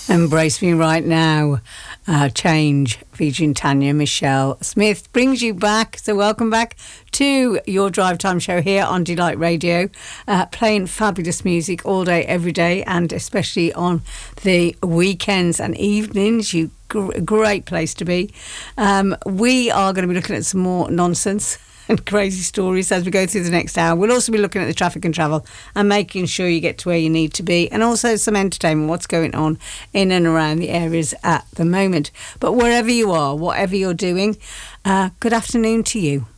Embrace Me Right Now, Change, featuring Tanya Michelle Smith, brings you back. So welcome back to your Drive Time show here on Delight Radio, playing fabulous music all day, every day, and especially on the weekends and evenings. Great place to be. We are going to be looking at some more nonsense and crazy stories as we go through the next hour. We'll also be looking at the traffic and travel and making sure you get to where you need to be, and also some entertainment, what's going on in and around the areas at the moment. But wherever you are, whatever you're doing, good afternoon to you.